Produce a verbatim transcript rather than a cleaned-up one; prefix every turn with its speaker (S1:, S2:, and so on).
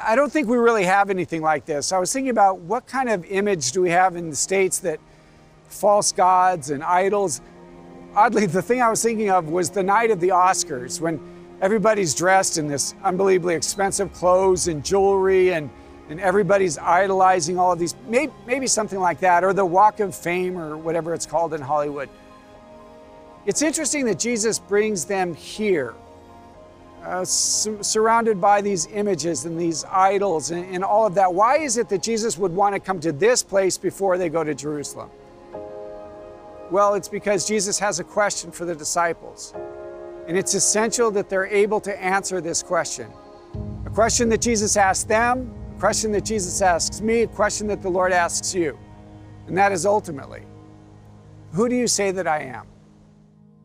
S1: I don't think we really have anything like this. I was thinking about what kind of image do we have in the States that false gods and idols. Oddly, the thing I was thinking of was the night of the Oscars when everybody's dressed in this unbelievably expensive clothes and jewelry and, and everybody's idolizing all of these, maybe, maybe something like that, or the Walk of Fame or whatever it's called in Hollywood. It's interesting that Jesus brings them here, uh, su surrounded by these images and these idols and, and all of that. Why is it that Jesus would want to come to this place before they go to Jerusalem? Well, it's because Jesus has a question for the disciples. And it's essential that they're able to answer this question. A question that Jesus asked them, a question that Jesus asks me, a question that the Lord asks you. And that is ultimately, who do you say that I am?